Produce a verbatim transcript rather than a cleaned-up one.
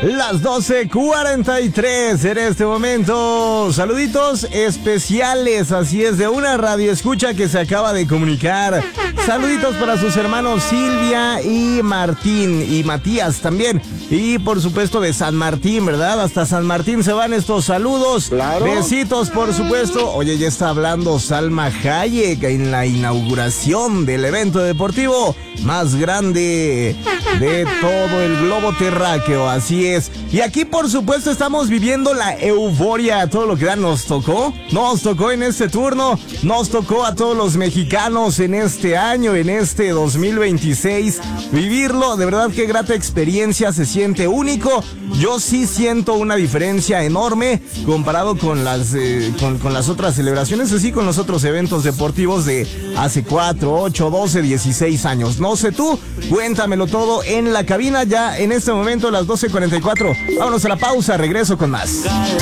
Las doce cuarenta y tres en este momento. Saluditos especiales, así es, de una radio escucha que se acaba de comunicar. Saluditos para sus hermanos Silvia y Martín y Matías también. Y por supuesto de San Martín, ¿verdad? Hasta San Martín se van estos saludos. Claro. Besitos, por supuesto. Oye, ya está hablando Salma Hayek en la inauguración del evento deportivo más grande de todo el globo terráqueo, así es. Y aquí, por supuesto, estamos viviendo la euforia, todo lo que da nos tocó, nos tocó en este turno, nos tocó a todos los mexicanos en este año, en este dos mil veintiséis, vivirlo, de verdad qué grata experiencia, se siente único. Yo sí siento una diferencia enorme comparado con las, eh, con, con las otras celebraciones, así con los otros eventos deportivos de hace cuatro, ocho, doce, dieciséis años. No sé tú, cuéntamelo todo en la cabina ya en este momento a las doce cuarenta y cuatro. Vámonos a la pausa, regreso con más.